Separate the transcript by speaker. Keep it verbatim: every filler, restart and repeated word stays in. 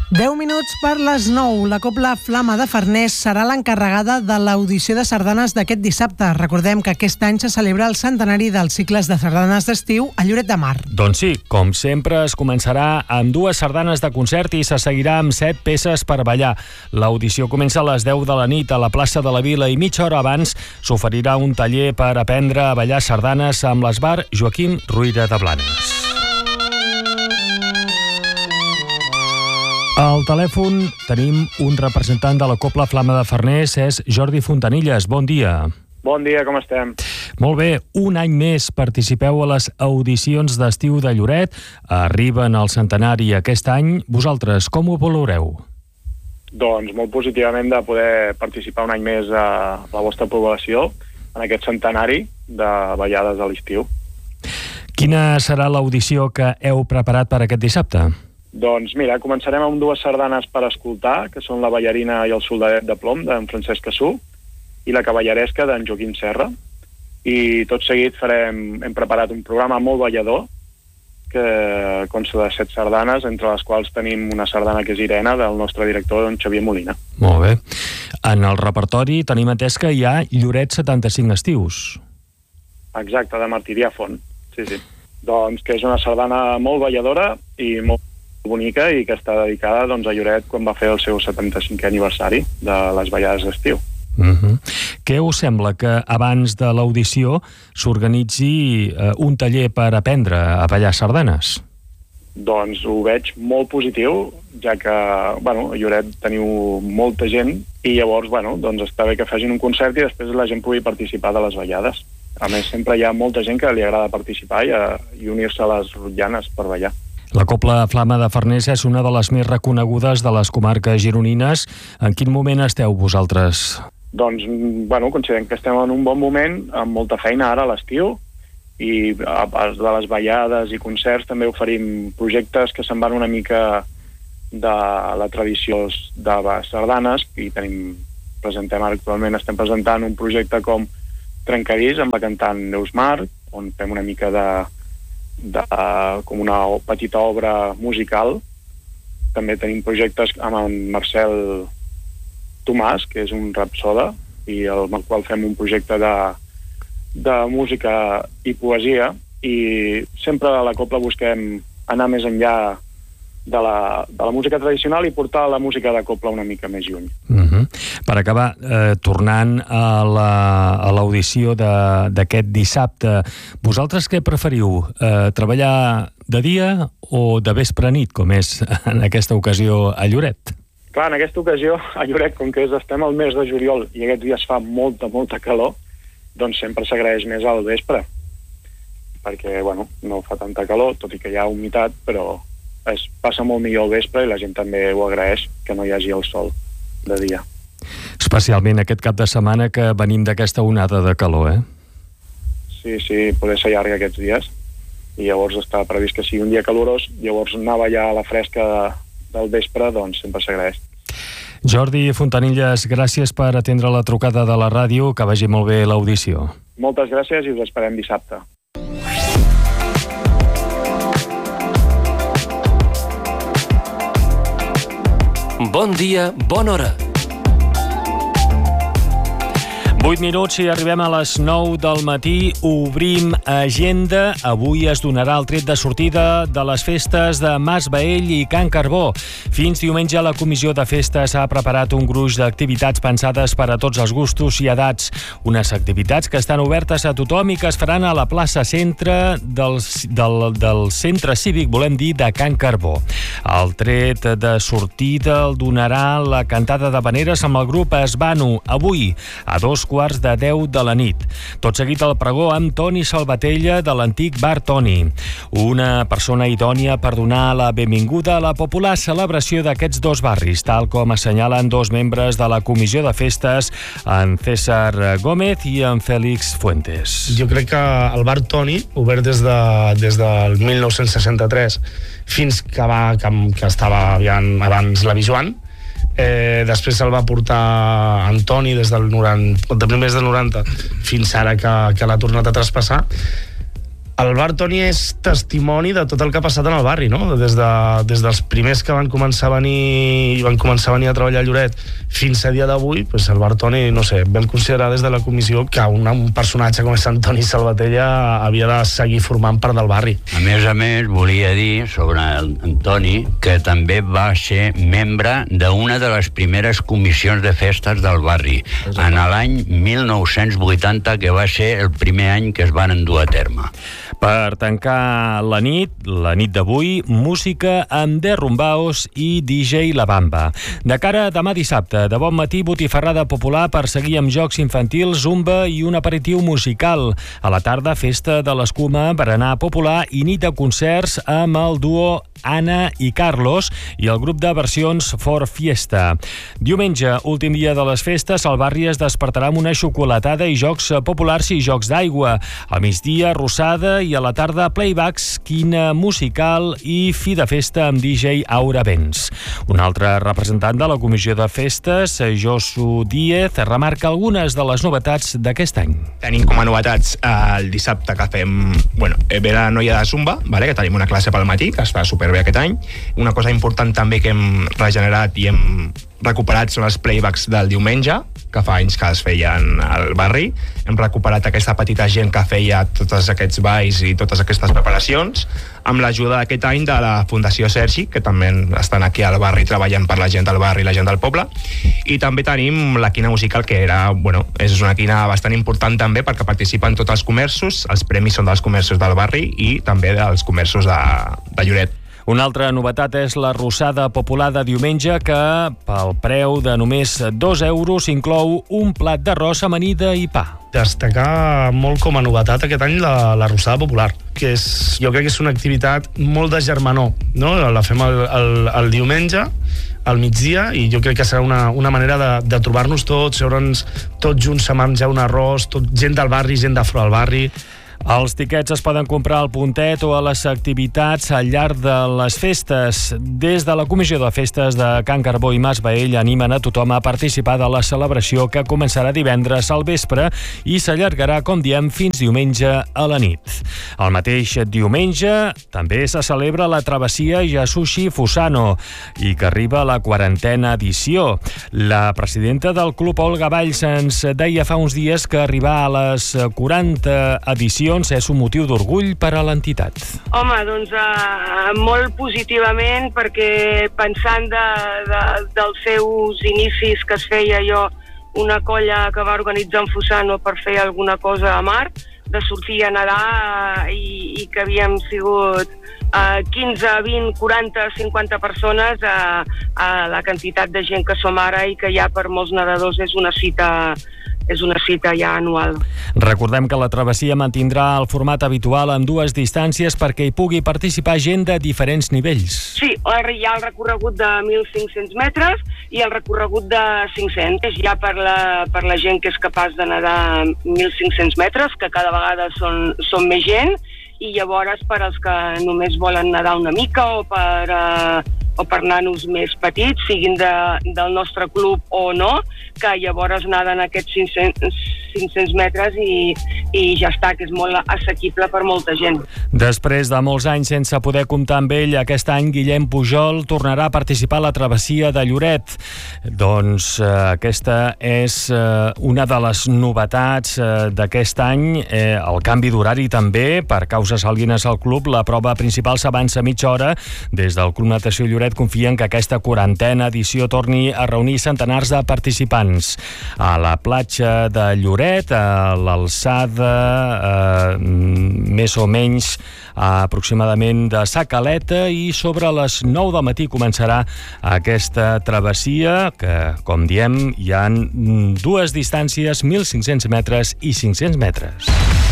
Speaker 1: deu minuts per les nou. La Cobla Flama de Farners serà l'encarregada de l'audició de sardanes d'aquest dissabte. Recordem que aquest any se celebra el centenari dels cicles de sardanes d'estiu a Lloret de Mar.
Speaker 2: Doncs sí, com sempre es començarà amb dues sardanes de concert i se seguirà amb set peces per ballar. L'audició comença a les deu de la nit a la plaça de la Vila i mitja hora abans s'oferirà un taller per aprendre a ballar sardanes amb l'esbar Joaquim Ruïra de Blanes. Al telèfon tenim un representant de la Cobla Flama de Farners, és Jordi Fontanilles. Bon dia.
Speaker 3: Bon dia, com estem?
Speaker 2: Molt bé, un any més participeu a les audicions d'estiu de Lloret. Arriben al centenari aquest any. Vosaltres, com ho valoreu?
Speaker 3: Doncs molt positivament de poder participar un any més a la vostra població en aquest centenari de ballades a l'estiu.
Speaker 2: Quina serà l'audició que heu preparat per aquest dissabte?
Speaker 3: Doncs mira, començarem amb dues sardanes per escoltar, que són la ballarina i el soldadet de plom d'en Francesc Cassú i la cavalleresca d'en Joaquim Serra. I tot seguit farem, hem preparat un programa molt ballador que consta de set sardanes, entre les quals tenim una sardana que és Irena, del nostre director, don Xavier Molina.
Speaker 2: Molt bé. En el repertori tenim entès que hi ha Lloret setanta-cinc estius.
Speaker 3: Exacte, de Martí Diafont. Sí, sí. Doncs que és una sardana molt balladora i molt bonica i que està dedicada doncs, a Lloret quan va fer el seu setanta-cinquè aniversari de les ballades d'estiu.
Speaker 2: Uh-huh. Què us sembla que abans de l'audició s'organitzi eh, un taller per aprendre a ballar sardanes?
Speaker 3: Doncs ho veig molt positiu, ja que bueno, a Lloret teniu molta gent i llavors bueno, doncs està bé que facin un concert i després la gent pugui participar de les ballades. A més, sempre hi ha molta gent que li agrada participar i, i unir-se a les rotllanes per ballar.
Speaker 2: La Cobla Flama de Farners és una de les més reconegudes de les comarques gironines. En quin moment esteu vosaltres?
Speaker 3: Doncs, bueno, considerem que estem en un bon moment, amb molta feina ara a l'estiu, i a part de les ballades i concerts també oferim projectes que se'n van una mica de la tradició de les sardanes, i tenim, presentem ara actualment, estem presentant un projecte com Trencadís, amb la cantant Neus Mar, on fem una mica de de com una petita obra musical. També tenim projectes amb en Marcel Tomàs, que és un rapsoda, i el, amb el qual fem un projecte de, de música i poesia, i sempre a la Cobla busquem anar més enllà de la, de la música tradicional i portar la música de Cobla una mica més lluny.
Speaker 2: Uh-huh. Per acabar, eh, tornant a l'audició la, d'aquest dissabte, vosaltres què preferiu? Eh, treballar de dia o de vespre nit, com és en aquesta ocasió a Lloret?
Speaker 3: Clar, en aquesta ocasió a Lloret, com que és, estem al mes de juliol i aquests dies fa molta, molta calor, doncs sempre s'agraeix més al vespre, perquè, bueno, no fa tanta calor, tot i que hi ha humitat, però es passa molt millor al vespre i la gent també ho agraeix, que no hi hagi el sol de dia.
Speaker 2: Especialment aquest cap de setmana que venim d'aquesta onada de calor, eh?
Speaker 3: Sí, sí, poder s'allarga aquests dies i llavors està previst que sigui un dia calorós, llavors anar a ballar a la fresca de, del vespre, doncs sempre s'agraeix.
Speaker 2: Jordi Fontanilles, gràcies per atendre la trucada de la ràdio, que vagi molt bé l'audició.
Speaker 3: Moltes gràcies i us esperem dissabte.
Speaker 4: Bon dia, bona hora.
Speaker 2: vuit minuts i arribem a les nou del matí. Obrim agenda. Avui es donarà el tret de sortida de les festes de Mas Baell i Can Carbó. Fins diumenge la Comissió de Festes ha preparat un gruix d'activitats pensades per a tots els gustos i edats. Unes activitats que estan obertes a tothom i que es faran a la plaça centre del, del, del centre cívic, volem dir, de Can Carbó. El tret de sortida el donarà la cantada d'habaneres amb el grup Esbano, avui a dos quarts de deu de la nit. Tot seguit el pregó amb Toni Salvatella de l'antic bar Toni. Una persona idònia per donar la benvinguda a la popular celebració d'aquests dos barris, tal com assenyalen dos membres de la Comissió de Festes, en César Gómez i en Fèlix Fuentes.
Speaker 5: Jo crec que el bar Toni, obert des, de, des del mil nou-cents seixanta-tres fins que, va, que, que estava aviam, abans l'avi Joan, Eh, després se'l va portar Antoni des del noranta, de primers del noranta fins ara que, que l'ha tornat a traspassar. El bar Toni és testimoni de tot el que ha passat en el barri, no? Des, de, des dels primers que van començar a venir van començar a venir a treballar a Lloret fins a dia d'avui, pues el bar Toni, no sé, vam considerar des de la comissió que un, un personatge com és Antoni Salvatella havia de seguir formant part del barri.
Speaker 6: A més a més, volia dir sobre el Antoni que també va ser membre d'una de les primeres comissions de festes del barri, en l'any mil nou-cents vuitanta, que va ser el primer any que es van endur a terme.
Speaker 2: Per tancar la nit, la nit d'avui, música amb The Rumbaos i D J La Bamba. De cara a demà dissabte, de bon matí, botifarrada popular per seguir amb jocs infantils, zumba i un aperitiu musical. A la tarda, festa de l'escuma, berenar popular i nit de concerts amb el duo Anna i Carlos i el grup de versions For Fiesta. Diumenge, últim dia de les festes, el barri es despertarà amb una xocolatada i jocs populars i jocs d'aigua. Al migdia, rossada i a la tarda, playbacks, quina musical i fi de festa amb D J Aura Benz. Un altre representant de la comissió de festes, Josu Díez, remarca algunes de les novetats d'aquest any.
Speaker 7: Tenim com a novetats el dissabte que fem, bueno, ve la noia de Zumba, vale? Que tenim una classe pel matí, que està superbé aquest any. Una cosa important també que hem regenerat i hem recuperat són els playbacks del diumenge, que fa anys que es feien al barri. Hem recuperat aquesta petita gent que feia tots aquests balls i totes aquestes preparacions, amb l'ajuda d'aquest any de la Fundació Sergi, que també estan aquí al barri treballant per la gent del barri i la gent del poble. I també tenim la quina musical, que era, bueno, és una quina bastant important també perquè participen tots els comerços. Els premis són dels comerços del barri i també dels comerços de, de Lloret.
Speaker 2: Una altra novetat és la rossada popular de diumenge, que pel preu de només dos euros inclou un plat d'arròs, amanida i pa.
Speaker 5: Destacar molt com a novetat aquest any la, la rossada popular, que és, jo crec que és una activitat molt de germanor, no? La fem el, el, el diumenge al migdia i jo crec que serà una, una manera de, de trobar-nos tots, seure'ns tots junts a menjar un arròs, tot, gent del barri, gent de fora del barri.
Speaker 2: Els tiquets es poden comprar al puntet o a les activitats al llarg de les festes. Des de la Comissió de Festes de Can Carbó i Mas Baell animen a tothom a participar de la celebració, que començarà divendres al vespre i s'allargarà, com diem, fins diumenge a la nit. El mateix diumenge també se celebra la travessia Yasushi Fusano i que arriba a la quarantena edició. La presidenta del club, Olga Valls, ens deia fa uns dies que arribar a les quaranta edicions és un motiu d'orgull per a l'entitat.
Speaker 8: Home, doncs eh, molt positivament, perquè pensant de, de, dels seus inicis, que es feia jo una colla que va organitzar en Fusano per fer alguna cosa a mar, de sortir a nedar eh, i, i que havíem sigut eh, quinze, vint, quaranta, cinquanta persones, a, a la quantitat de gent que som ara i que ja per molts nedadors és una cita és una cita ja anual.
Speaker 2: Recordem que la travessia mantindrà el format habitual amb dues distàncies perquè hi pugui participar gent de diferents nivells.
Speaker 8: Sí, hi ha el recorregut de mil cinc-cents metres i el recorregut de cinc-cents. Ja per la, per la gent que és capaç de nedar mil cinc-cents metres, que cada vegada són, són més gent, i llavors per als que només volen nedar una mica o per... Uh, o per nanos més petits, siguin de, del nostre club o no, que llavors naden aquests cinc-cents metres i, i ja està, que és molt assequible per molta gent.
Speaker 2: Després de molts anys sense poder comptar amb ell, aquest any Guillem Pujol tornarà a participar a la travessia de Lloret. Doncs eh, aquesta és eh, una de les novetats eh, d'aquest any, eh, el canvi d'horari també, per causes alguines al club. La prova principal s'avança mitja hora. Des del Club Natació Lloret confien que aquesta quarantena edició torni a reunir centenars de participants. A la platja de Lloret, a l'alçada eh, més o menys aproximadament de Sa Caleta, i sobre les nou del matí començarà aquesta travessia, que, com diem, hi ha dues distàncies, mil cinc-cents metres i cinc-cents metres.